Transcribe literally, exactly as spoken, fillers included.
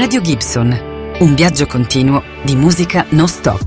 Radio Gibson, un viaggio continuo di musica non stop.